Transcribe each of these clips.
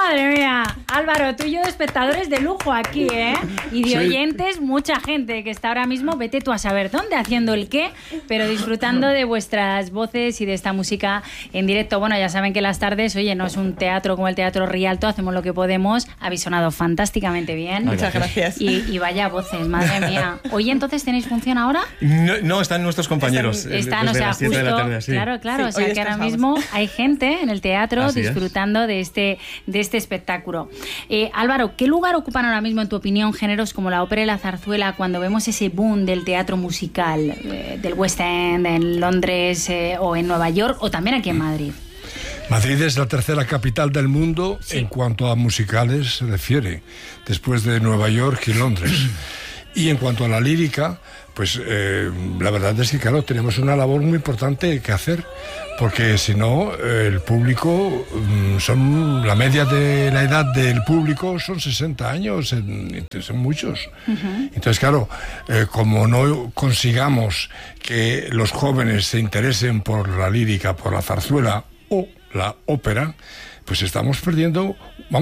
Madre mía, Álvaro, tú y yo de espectadores de lujo aquí, ¿eh? Y de oyentes, mucha gente que está ahora mismo, vete tú a saber dónde, haciendo el qué, pero disfrutando de vuestras voces y de esta música en directo. Bueno, ya saben que las tardes, oye, no es un teatro como el Teatro Rialto, hacemos lo que podemos. Habéis sonado fantásticamente bien. Muchas gracias. Y vaya voces, madre mía. Oye, ¿entonces tenéis función ahora? No, están nuestros compañeros. Están, o sea, las 7 de la tarde, sí. Claro, Sí, o sea que ahora mismo hay gente en el teatro disfrutando de este espectáculo. Álvaro, ¿qué lugar ocupan ahora mismo, en tu opinión, géneros como la ópera y la zarzuela cuando vemos ese boom del teatro musical, del West End, en Londres o en Nueva York, o también aquí en Madrid? Madrid es la tercera capital del mundo en cuanto a musicales se refiere, después de Nueva York y Londres. Y en cuanto a la lírica, pues la verdad es que, claro, tenemos una labor muy importante que hacer, porque si no, el público, la media de la edad del público son 60 años, son muchos. Entonces, claro, como no consigamos que los jóvenes se interesen por la lírica, por la zarzuela o la ópera, pues estamos perdiendo,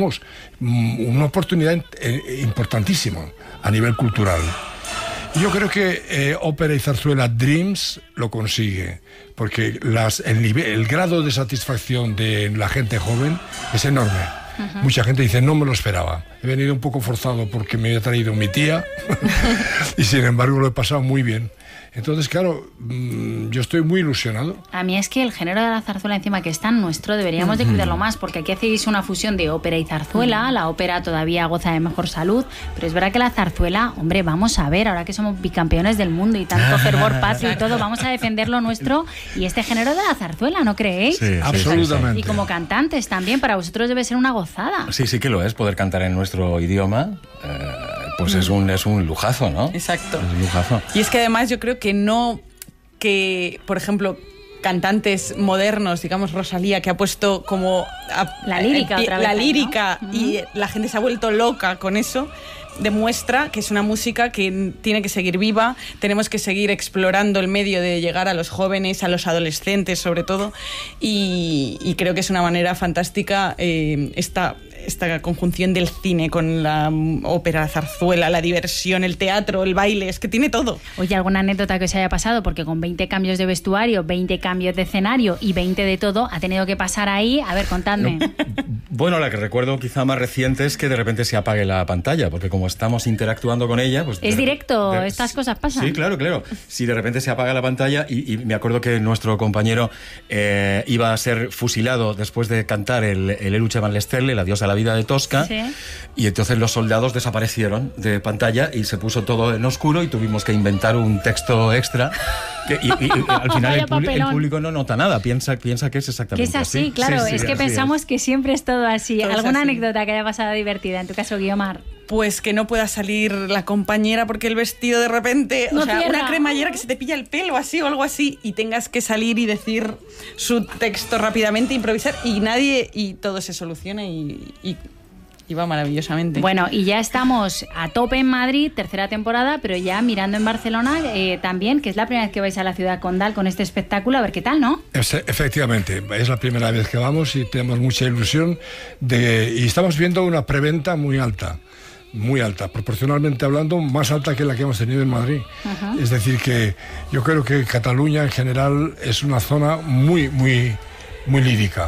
una oportunidad importantísima a nivel cultural. Yo creo que ópera y zarzuela Dreams lo consigue, porque el grado de satisfacción de la gente joven es enorme. Mucha gente dice, no me lo esperaba. He venido un poco forzado porque me había traído mi tía y sin embargo lo he pasado muy bien. Entonces, claro, yo estoy muy ilusionado. A mí es que el género de la zarzuela, encima que es tan nuestro, deberíamos de cuidarlo más, porque aquí hacéis una fusión de ópera y zarzuela. La ópera todavía goza de mejor salud, pero es verdad que la zarzuela, hombre, vamos a ver, ahora que somos bicampeones del mundo y tanto fervor patrio y todo, vamos a defender lo nuestro y este género de la zarzuela, ¿no creéis? Sí, absolutamente. Y como cantantes también, para vosotros debe ser una gozada. Sí que lo es, poder cantar en nuestro idioma. Pues es un lujazo, ¿no? Exacto. Es un lujazo. Y es que además yo creo que por ejemplo, cantantes modernos, digamos Rosalía, que ha puesto como la lírica otra vez. La lírica, ¿no? Y la gente se ha vuelto loca con eso. Demuestra que es una música que tiene que seguir viva, tenemos que seguir explorando el medio de llegar a los jóvenes, a los adolescentes sobre todo, y creo que es una manera fantástica esta conjunción del cine con la ópera, la zarzuela, la diversión, el teatro, el baile, es que tiene todo. Oye, ¿alguna anécdota que os haya pasado? Porque con 20 cambios de vestuario, 20 cambios de escenario y 20 de todo, ha tenido que pasar ahí. A ver, contadme. Bueno, la que recuerdo quizá más reciente es que de repente se apague la pantalla, porque como estamos interactuando con ella... pues es directo, estas cosas pasan. Sí, claro. Si de repente se apaga la pantalla, y me acuerdo que nuestro compañero iba a ser fusilado después de cantar el Eluce van Sterle, la diosa de la vida de Tosca, y entonces los soldados desaparecieron de pantalla y se puso todo en oscuro y tuvimos que inventar un texto extra y al final el público no nota nada, piensa que es exactamente que es así. Claro, es que pensamos que siempre es todo así. Todo ¿Alguna así. anécdota que haya pasado divertida? En tu caso, Guiomar. Pues que no pueda salir la compañera porque el vestido de repente, no, o sea, cierra. Una cremallera que se te pilla el pelo así o algo así y tengas que salir y decir su texto rápidamente, improvisar y todo se soluciona y va maravillosamente. Bueno, y ya estamos a tope en Madrid, tercera temporada, pero ya mirando en Barcelona también, que es la primera vez que vais a la ciudad condal con este espectáculo, a ver qué tal, ¿no? Efectivamente, es la primera vez que vamos y tenemos mucha ilusión y estamos viendo una preventa muy alta, proporcionalmente hablando, más alta que la que hemos tenido en Madrid. Es decir, que yo creo que Cataluña en general es una zona muy lírica.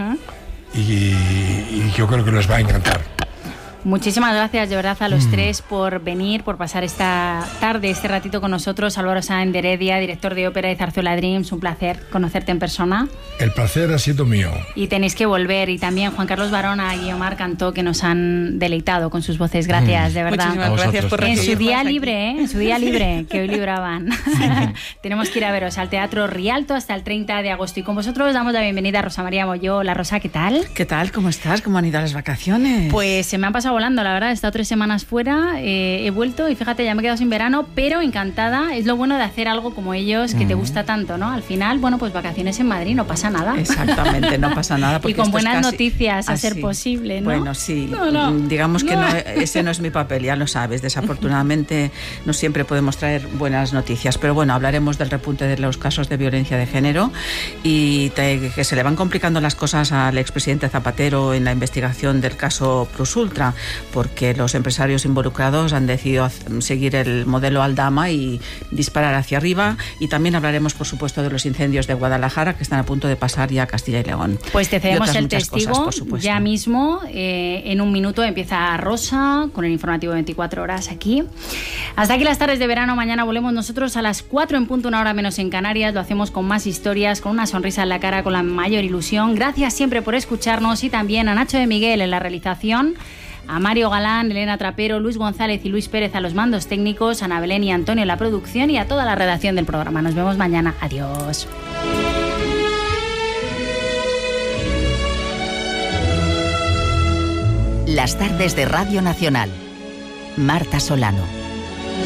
Y yo creo que les va a encantar. Muchísimas gracias de verdad a los tres por venir, por pasar esta tarde, este ratito con nosotros. Álvaro Sáenz de Heredia, director de ópera y zarzuela Dreams, un placer conocerte en persona. El placer ha sido mío. Y tenéis que volver. Y también Juan Carlos Barona y Guiomar Cantó, que nos han deleitado con sus voces. Gracias, de verdad. Muchísimas gracias por en su día aquí. libre, en su día libre, que hoy libraban. Tenemos que ir a veros al Teatro Rialto hasta el 30 de agosto. Y con vosotros damos la bienvenida a Rosa María Molló. Hola, Rosa, ¿qué tal? ¿Qué tal? ¿Cómo estás? ¿Cómo han ido las vacaciones? Pues se me han pasado volando, la verdad. He estado 3 semanas fuera, he vuelto y fíjate, ya me he quedado sin verano, pero encantada. Es lo bueno de hacer algo como ellos, que te gusta tanto, ¿no? Al final, bueno, pues vacaciones en Madrid, no pasa nada. Exactamente, no pasa nada. Y con buenas noticias, a ser posible, ¿no? Bueno, sí, digamos que ese no es mi papel, ya lo sabes. Desafortunadamente no siempre podemos traer buenas noticias, pero bueno, hablaremos del repunte de los casos de violencia de género y que se le van complicando las cosas al expresidente Zapatero en la investigación del caso Plus Ultra, porque los empresarios involucrados han decidido seguir el modelo Aldama y disparar hacia arriba, y también hablaremos, por supuesto, de los incendios de Guadalajara que están a punto de pasar ya a Castilla y León. Pues te cedemos el testigo, ya mismo, en un minuto empieza Rosa con el informativo 24 horas aquí. Hasta aquí las tardes de verano. Mañana volvemos nosotros a las 4 en punto, 1 hora menos en Canarias. Lo hacemos con más historias, con una sonrisa en la cara, con la mayor ilusión. Gracias siempre por escucharnos, y también a Nacho de Miguel en la realización, a Mario Galán, Elena Trapero, Luis González y Luis Pérez a los mandos técnicos, a Ana Belén y Antonio en la producción, y a toda la redacción del programa. Nos vemos mañana. Adiós. Las tardes de Radio Nacional. Marta Solano.